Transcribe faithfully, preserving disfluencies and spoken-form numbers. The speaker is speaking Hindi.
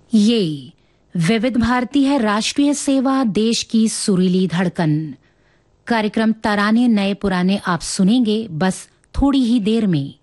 ये विविध भारती है, राष्ट्रीय सेवा, देश की सुरीली धड़कन। कार्यक्रम तराने नए पुराने आप सुनेंगे बस थोड़ी ही देर में।